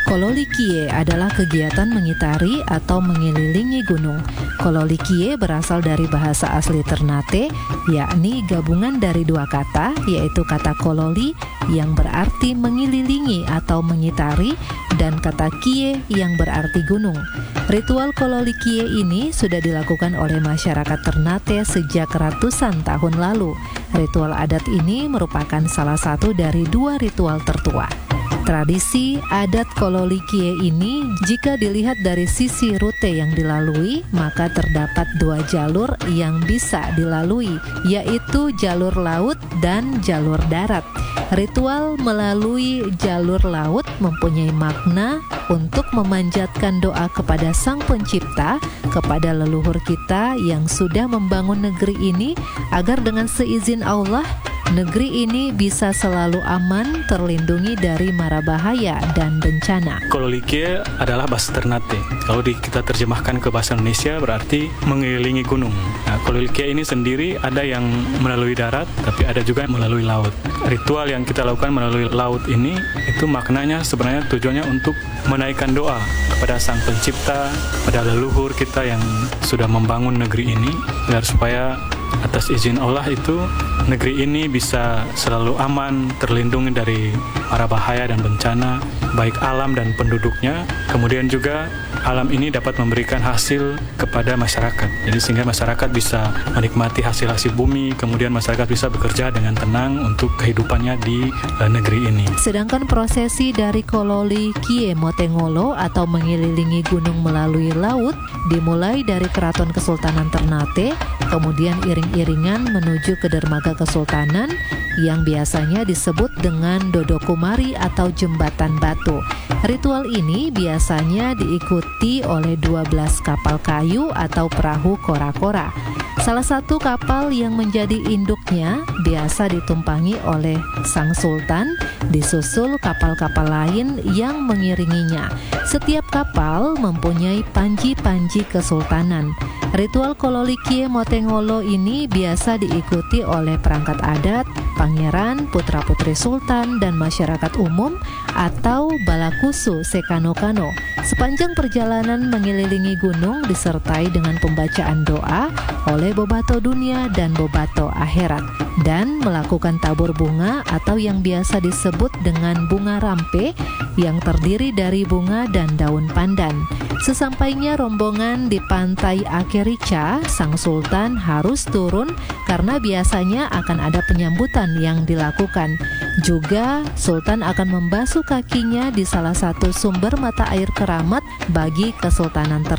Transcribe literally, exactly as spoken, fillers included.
Kololikie adalah kegiatan mengitari atau mengelilingi gunung. Kololikie berasal dari bahasa asli Ternate, yakni gabungan dari dua kata, yaitu kata kololi yang berarti mengelilingi atau mengitari dan kata kie yang berarti gunung. Ritual kololikie ini sudah dilakukan oleh masyarakat Ternate sejak ratusan tahun lalu. Ritual adat ini merupakan salah satu dari dua ritual tertua. Tradisi adat kololikie ini jika dilihat dari sisi rute yang dilalui, maka terdapat dua jalur yang bisa dilalui, yaitu jalur laut dan jalur darat. Ritual melalui jalur laut mempunyai makna untuk memanjatkan doa kepada Sang Pencipta, kepada leluhur kita yang sudah membangun negeri ini, agar dengan seizin Allah, negeri ini bisa selalu aman, terlindungi dari mara bahaya dan bencana. Kololikie adalah bahasa Ternate. Kalau di, kita terjemahkan ke bahasa Indonesia berarti mengelilingi gunung. Nah, kololikie ini sendiri ada yang melalui darat, tapi ada juga yang melalui laut. Ritual yang kita lakukan melalui laut ini, itu maknanya sebenarnya tujuannya untuk menaikkan doa kepada Sang Pencipta, kepada leluhur kita yang sudah membangun negeri ini, agar supaya atas izin Allah itu negeri ini bisa selalu aman, terlindungi dari mara bahaya dan bencana, baik alam dan penduduknya. Kemudian juga alam ini dapat memberikan hasil kepada masyarakat. Jadi sehingga masyarakat bisa menikmati hasil-hasil bumi, kemudian masyarakat bisa bekerja dengan tenang untuk kehidupannya di uh, negeri ini. Sedangkan prosesi dari Kololikie Motengolo atau mengelilingi gunung melalui laut dimulai dari Keraton Kesultanan Ternate, kemudian iring-iringan menuju ke dermaga kesultanan yang biasanya disebut dengan Dodokumari atau jembatan batu. Ritual ini biasanya diikuti oleh dua belas kapal kayu atau perahu kora-kora. Salah satu kapal yang menjadi induknya biasa ditumpangi oleh Sang Sultan, disusul kapal-kapal lain yang mengiringinya. Setiap kapal mempunyai panji-panji kesultanan. Ritual Kololikie Motengolo ini biasa diikuti oleh perangkat adat, pangeran, putra-putri sultan, dan masyarakat umum atau balakusu sekano-kano. Sepanjang perjalanan mengelilingi gunung disertai dengan pembacaan doa oleh Bobato dunia dan Bobato akhirat, dan melakukan tabur bunga atau yang biasa disebut dengan bunga rampe yang terdiri dari bunga dan daun pandan. Sesampainya rombongan di pantai Akerica, Sang Sultan harus turun karena biasanya akan ada penyambutan yang dilakukan. Juga Sultan akan membasuh kakinya di salah satu sumber mata air keramat bagi Kesultanan Ternate.